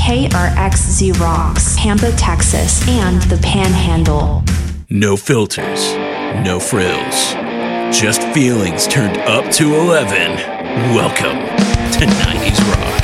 KRXZ Rocks, Pampa, Texas, and the Panhandle. No filters, no frills, just feelings turned up to 11. Welcome to 90s Rock.